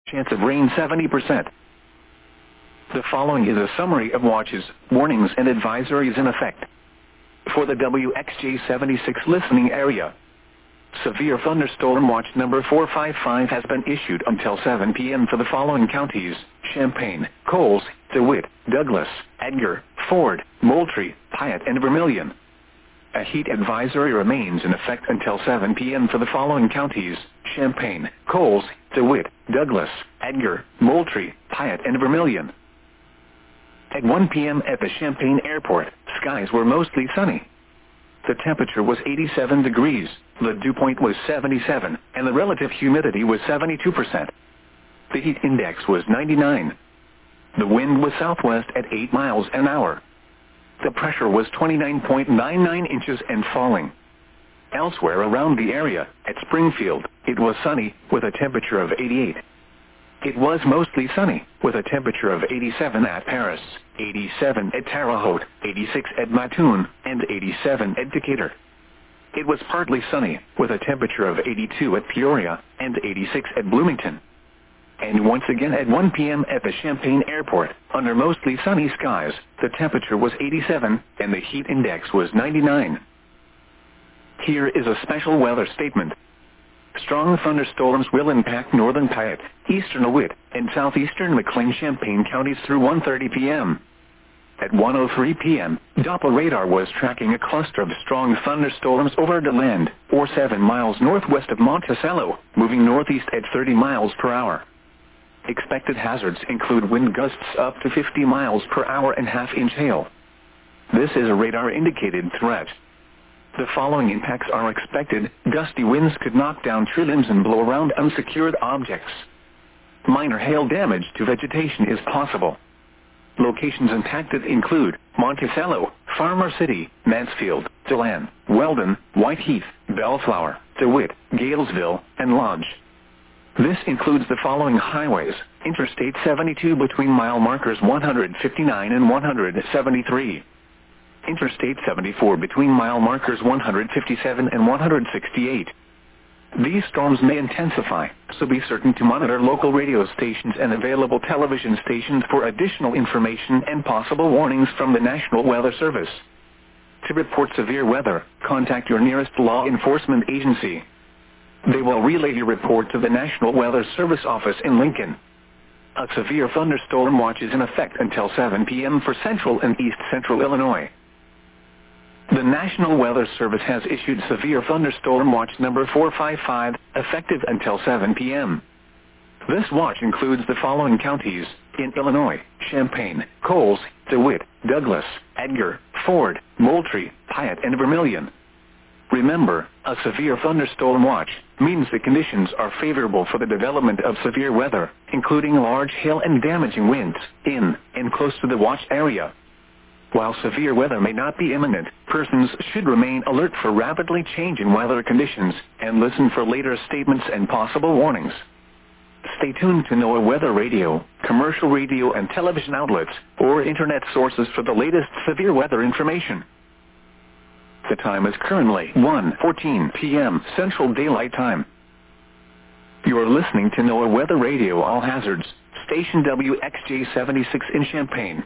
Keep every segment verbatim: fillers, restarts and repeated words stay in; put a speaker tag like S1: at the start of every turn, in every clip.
S1: Chance of rain seventy percent. The following is a summary of watches, warnings and advisories in effect. For the W X J seventy-six listening area, severe thunderstorm watch number four five five has been issued until seven p m for the following counties: Champaign, Coles, DeWitt, Douglas, Edgar, Ford, Moultrie, Piatt and Vermilion. A heat advisory remains in effect until seven p m for the following counties: Champaign, Coles, DeWitt, Douglas, Edgar, Moultrie, Piatt and Vermilion. At one p m at the Champaign Airport, skies were mostly sunny. The temperature was eighty-seven degrees, the dew point was seventy-seven, and the relative humidity was seventy-two percent. The heat index was ninety-nine. The wind was southwest at eight miles an hour. The pressure was twenty-nine point nine nine inches and falling. Elsewhere around the area, at Springfield, it was sunny, with a temperature of eighty-eight. It was mostly sunny, with a temperature of eighty-seven at Paris, eighty-seven at Terre Haute, eighty-six at Mattoon, and eighty-seven at Decatur. It was partly sunny, with a temperature of eighty-two at Peoria, and eighty-six at Bloomington. And once again at one p m at the Champaign Airport, under mostly sunny skies, the temperature was eighty-seven, and the heat index was ninety-nine. Here is a special weather statement. Strong thunderstorms will impact northern Piatt, eastern DeWitt, and southeastern McLean-Champaign counties through one thirty p m At one oh three p m, Doppler radar was tracking a cluster of strong thunderstorms over DeLand, or seven miles northwest of Monticello, moving northeast at thirty miles per hour. Expected hazards include wind gusts up to fifty miles per hour and half-inch hail. This is a radar-indicated threat. The following impacts are expected: gusty winds could knock down tree limbs and blow around unsecured objects. Minor hail damage to vegetation is possible. Locations impacted include Monticello, Farmer City, Mansfield, DeLand, Weldon, Whiteheath, Bellflower, DeWitt, Galesville, and Lodge. This includes the following highways: Interstate seventy-two between mile markers one hundred fifty-nine and one hundred seventy-three. Interstate seventy-four between mile markers one hundred fifty-seven and one hundred sixty-eight. These storms may intensify, so be certain to monitor local radio stations and available television stations for additional information and possible warnings from the National Weather Service. To report severe weather, contact your nearest law enforcement agency. They will relay your report to the National Weather Service office in Lincoln. A severe thunderstorm watch is in effect until seven p m for central and east central Illinois. The National Weather Service has issued severe thunderstorm watch number four five five, effective until seven p m This watch includes the following counties in Illinois: Champaign, Coles, DeWitt, Douglas, Edgar, Ford, Moultrie, Piatt and Vermilion. Remember, a severe thunderstorm watch means the conditions are favorable for the development of severe weather, including large hail and damaging winds, in and close to the watch area. While severe weather may not be imminent, persons should remain alert for rapidly changing weather conditions and listen for later statements and possible warnings. Stay tuned to NOAA Weather Radio, commercial radio and television outlets, or internet sources for the latest severe weather information. The time is currently one fourteen p m Central Daylight Time. You are listening to NOAA Weather Radio All Hazards, station W X J seventy-six in Champaign.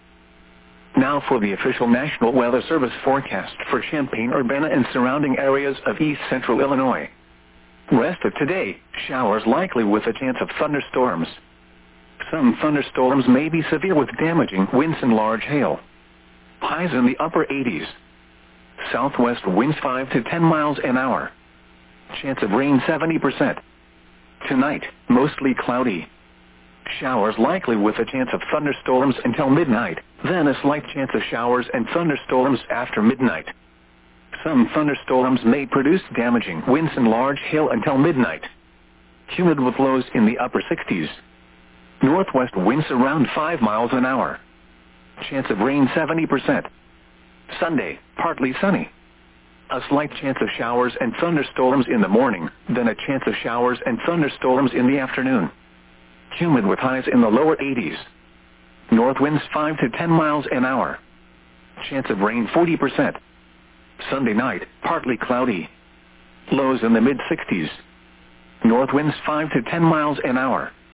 S1: Now for the official National Weather Service forecast for Champaign, Urbana, and surrounding areas of east central Illinois. Rest of today, showers likely with a chance of thunderstorms. Some thunderstorms may be severe with damaging winds and large hail. Highs in the upper eighties. Southwest winds five to ten miles an hour. Chance of rain seventy percent. Tonight, mostly cloudy. Showers likely with a chance of thunderstorms until midnight, then a slight chance of showers and thunderstorms after midnight. Some thunderstorms may produce damaging winds and large hail until midnight. Humid with lows in the upper sixties. Northwest winds around five miles an hour. Chance of rain seventy percent. Sunday, partly sunny. A slight chance of showers and thunderstorms in the morning, then a chance of showers and thunderstorms in the afternoon. Humid with highs in the lower eighties. North winds five to ten miles an hour. Chance of rain forty percent. Sunday night, partly cloudy. Lows in the mid sixties. North winds five to ten miles an hour.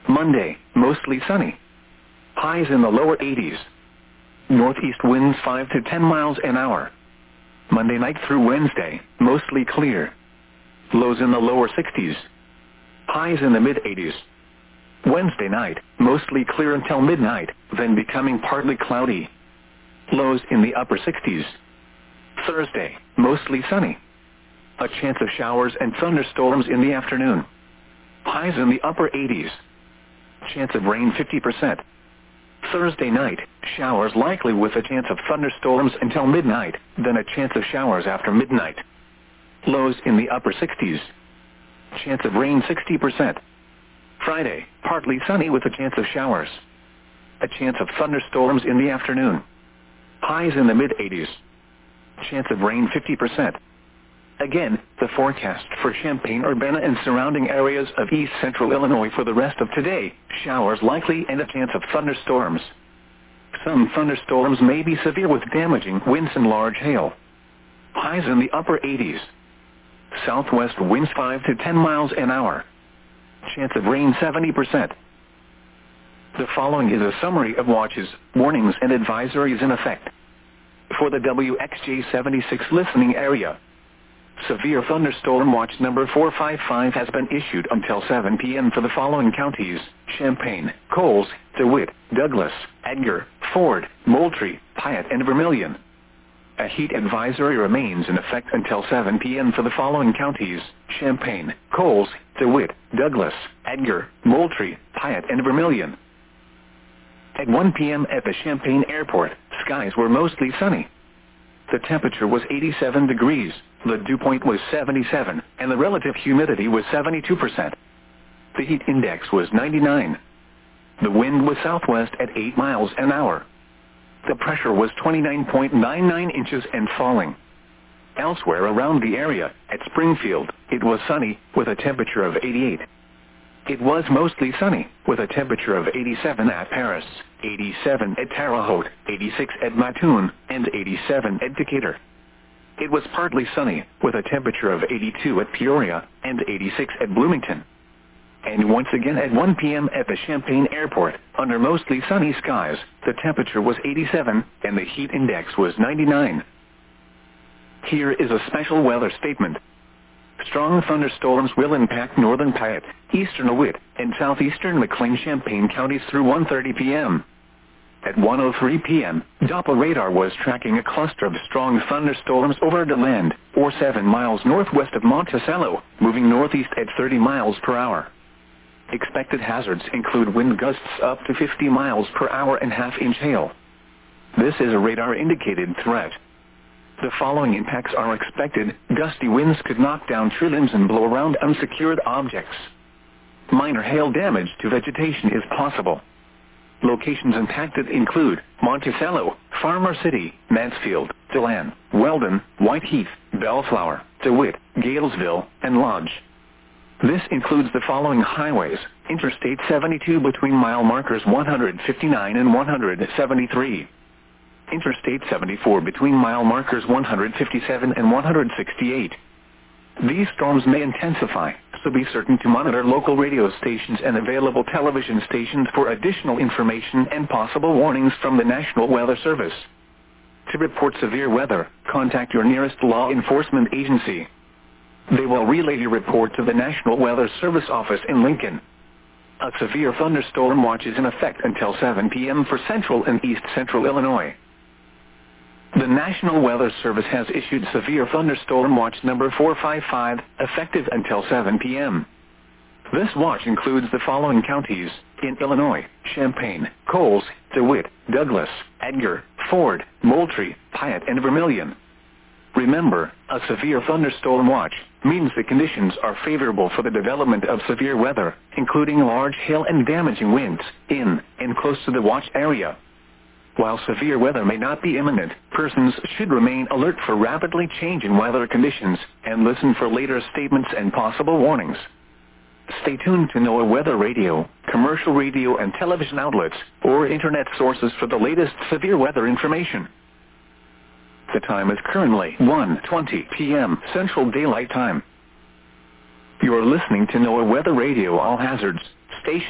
S1: Monday, mostly sunny. Highs in the lower eighties. Northeast winds five to ten miles an hour. Monday night through Wednesday, mostly clear. Lows in the lower sixties. Highs in the mid-eighties. Wednesday night, mostly clear until midnight, then becoming partly cloudy. Lows in the upper sixties. Thursday, mostly sunny. A chance of showers and thunderstorms in the afternoon. Highs in the upper eighties. Chance of rain fifty percent. Thursday night, showers likely with a chance of thunderstorms until midnight, then a chance of showers after midnight. Lows in the upper sixties. Chance of rain sixty percent. Friday, partly sunny with a chance of showers. A chance of thunderstorms in the afternoon. Highs in the mid-eighties. Chance of rain fifty percent. Again, the forecast for Champaign-Urbana and surrounding areas of east central Illinois for the rest of today, showers likely and a chance of thunderstorms. Some thunderstorms may be severe with damaging winds and large hail. Highs in the upper eighties. Southwest winds five to ten miles an hour. Chance of rain seventy percent. The following is a summary of watches, warnings and advisories in effect. For the W X J seventy-six listening area, severe thunderstorm watch number four five five has been issued until seven p m for the following counties: Champaign, Coles, DeWitt, Douglas, Edgar, Ford, Moultrie, Piatt, and Vermilion. A heat advisory remains in effect until seven p m for the following counties: Champaign, Coles, DeWitt, Douglas, Edgar, Moultrie, Piatt, and Vermilion. At one p m at the Champaign Airport, skies were mostly sunny. The temperature was eighty-seven degrees, the dew point was seventy-seven, and the relative humidity was seventy-two percent. The heat index was ninety-nine. The wind was southwest at eight miles an hour. The pressure was twenty-nine point nine nine inches and falling. Elsewhere around the area, at Springfield, it was sunny, with a temperature of eighty-eight. It was mostly sunny, with a temperature of eighty-seven at Paris, eighty-seven at Terre Haute, eighty-six at Mattoon, and eighty-seven at Decatur. It was partly sunny, with a temperature of eighty-two at Peoria, and eighty-six at Bloomington. And once again at one p m at the Champaign Airport, under mostly sunny skies, the temperature was eighty-seven, and the heat index was ninety-nine. Here is a special weather statement. Strong thunderstorms will impact northern Piatt, eastern DeWitt, and southeastern McLean-Champaign counties through one thirty p m At one oh three p m, Doppler radar was tracking a cluster of strong thunderstorms over DeLand, or seven miles northwest of Monticello, moving northeast at thirty miles per hour. Expected hazards include wind gusts up to fifty miles per hour and half-inch hail. This is a radar-indicated threat. The following impacts are expected. Gusty winds could knock down tree limbs and blow around unsecured objects. Minor hail damage to vegetation is possible. Locations impacted include Monticello, Farmer City, Mansfield, DeLand, Weldon, Whiteheath, Bellflower, DeWitt, Galesville, and Lodge. This includes the following highways: Interstate seventy-two between mile markers one hundred fifty-nine and one hundred seventy-three. Interstate seventy-four between mile markers one hundred fifty-seven and one hundred sixty-eight. These storms may intensify, so be certain to monitor local radio stations and available television stations for additional information and possible warnings from the National Weather Service. To report severe weather, contact your nearest law enforcement agency. They will relay your report to the National Weather Service office in Lincoln. A severe thunderstorm watch is in effect until seven p m for central and east central Illinois. The National Weather Service has issued severe thunderstorm watch number four five five, effective until seven p m This watch includes the following counties in Illinois: Champaign, Coles, DeWitt, Douglas, Edgar, Ford, Moultrie, Piatt, and Vermilion. Remember, a severe thunderstorm watch means the conditions are favorable for the development of severe weather, including large hail and damaging winds, in and close to the watch area. While severe weather may not be imminent, persons should remain alert for rapidly changing weather conditions and listen for later statements and possible warnings. Stay tuned to NOAA Weather Radio, commercial radio and television outlets, or internet sources for the latest severe weather information. The time is currently one twenty p m Central Daylight Time. You are listening to NOAA Weather Radio All Hazards, station